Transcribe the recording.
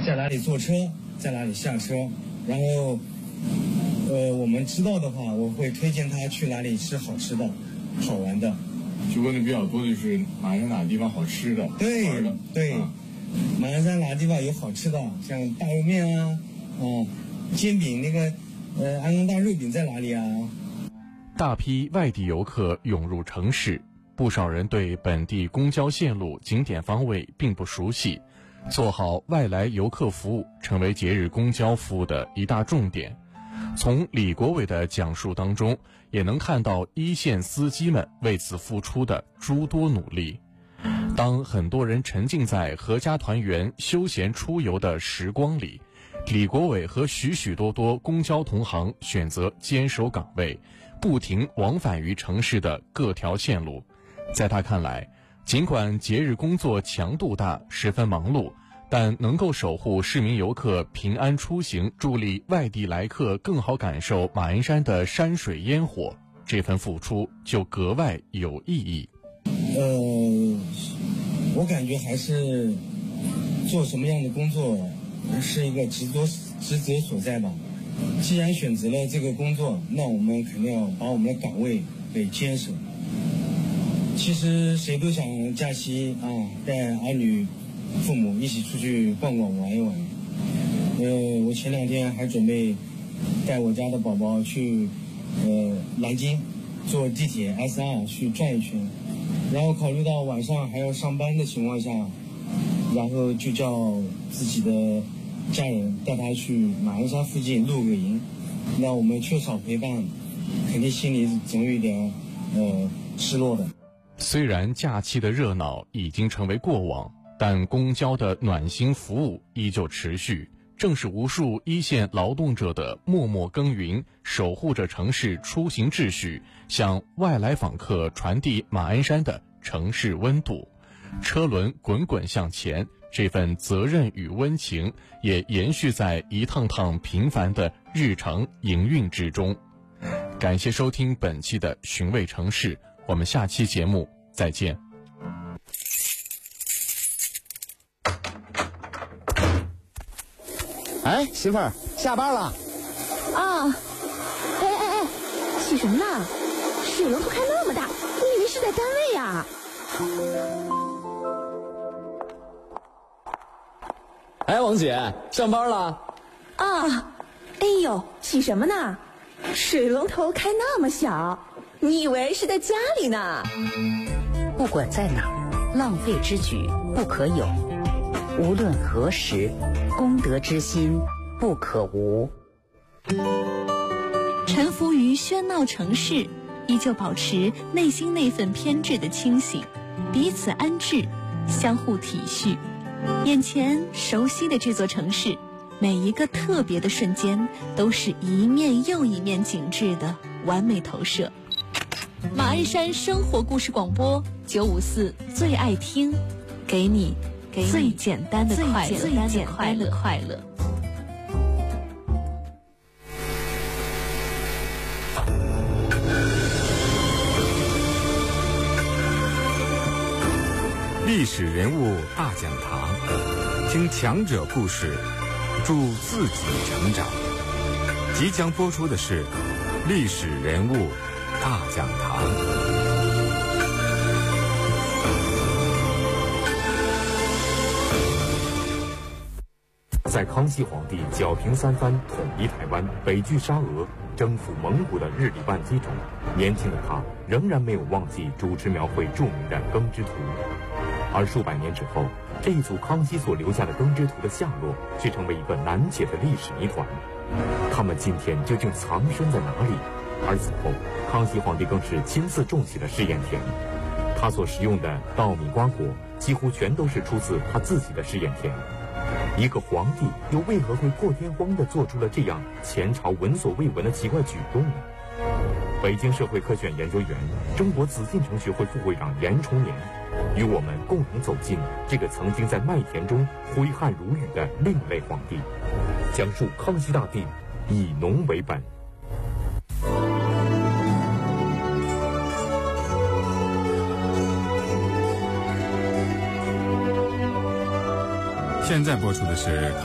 在哪里坐车，在哪里下车，然后我们知道的话，我会推荐他去哪里吃好吃的、好玩的。 就问的比较多的就是马鞍山哪个地方好吃的？ 对对，马鞍山哪个地方有好吃的，像大肉面啊，煎饼那个安康大肉饼在哪里啊？ 大批外地游客涌入城市，不少人对本地公交线路、景点方位并不熟悉，做好外来游客服务成为节日公交服务的一大重点。从李国伟的讲述当中，也能看到一线司机们为此付出的诸多努力。当很多人沉浸在阖家团圆、休闲出游的时光里，李国伟和许多公交同行选择坚守岗位，不停往返于城市的各条线路。在他看来，尽管节日工作强度大，十分忙碌，但能够守护市民游客平安出行，助力外地来客更好感受马鞍山的山水烟火，这份付出就格外有意义。 我感觉还是做什么样的工作是一个职责所在吧。既然选择了这个工作，那我们肯定要把我们的岗位给坚守。其实谁都想假期带儿女父母一起出去逛逛玩一玩。我前2天还准备带我家的宝宝去南京坐地铁 S2 去转一圈，然后考虑到晚上还要上班的情况下，然后就叫自己的家人带他去马鞍山附近露个营。那我们缺少陪伴，肯定心里总有一点失落的。 虽然假期的热闹已经成为过往，但公交的暖心服务依旧持续，正是无数一线劳动者的默默耕耘，守护着城市出行秩序，向外来访客传递马鞍山的城市温度。车轮滚滚向前，这份责任与温情也延续在一趟趟平凡的日常营运之中。感谢收听本期的寻味城市，我们下期节目再见。 哎，媳妇儿，下班了。 啊！哎，洗什么呢？水龙头开那么大，你以为是在单位呀？ 哎，王姐，上班了？ 啊！哎呦，洗什么呢？水龙头开那么小，你以为是在家里呢？ 不管在哪儿，浪费之举不可有。无论何时，公德之心不可无。 沉浮于喧闹城市，依旧保持内心那份偏执的清醒，彼此安置，相互体恤。眼前熟悉的这座城市，每一个特别的瞬间，都是一面又一面景致的完美投射。马鞍山生活故事广播954最爱听，给你最简单的快乐。 历史人物大讲堂，听强者故事，助自己成长。即将播出的是历史人物大讲堂。在康熙皇帝剿平三藩、统一台湾、北拒沙俄、征服蒙古的日理万机中，年轻的他仍然没有忘记主持描绘著名的耕织图。而数百年之后，这一组康熙所留下的耕织图的下落，却成为一个难解的历史谜团。他们今天究竟藏身在哪里？而此后，康熙皇帝更是亲自种起了试验田。他所食用的稻米瓜果，几乎全都是出自他自己的试验田。一个皇帝又为何会破天荒地做出了这样前朝闻所未闻的奇怪举动呢？北京社会科学院研究员、中国紫禁城学会副会长严崇年，与我们共同走进这个曾经在麦田中挥汗如雨的另类皇帝，讲述康熙大帝以农为本。现在播出的是